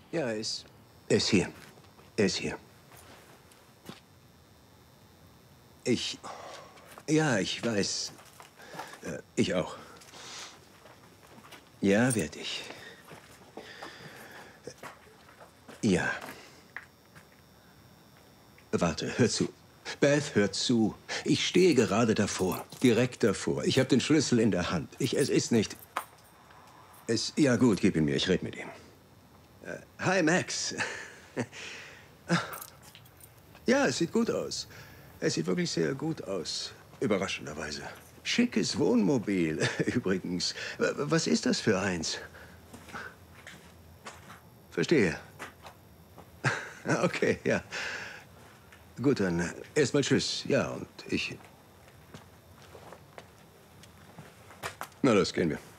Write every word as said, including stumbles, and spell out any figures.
Ja, er ist... Er ist hier. Er ist hier. Ich... Ja, ich weiß. Äh, ich auch. Ja, werd ich. Ja. Warte, hör zu. Beth, hör zu. Ich stehe gerade davor. Direkt davor. Ich habe den Schlüssel in der Hand. Ich, es ist nicht... Es... Ja, gut, gib ihn mir. Ich rede mit ihm. Äh, hi, Max. Ja, es sieht gut aus. Es sieht wirklich sehr gut aus. Überraschenderweise. Schickes Wohnmobil, übrigens. Was ist das für eins? Verstehe. Okay, ja. Gut, dann erstmal tschüss. Ja, und ich... Na los, gehen wir.